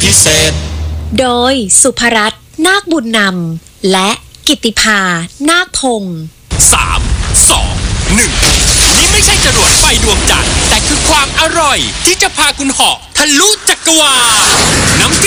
พิเศษโดยสุภรัตน์นาคบุญนำและกิตติภานาคพงศ์ 3 2 1นี่ไม่ใช่จรวดไฟดวงจันทร์แต่คือความอร่อยที่จะพาคุณเหาะทะลุจักรวาลน้ำ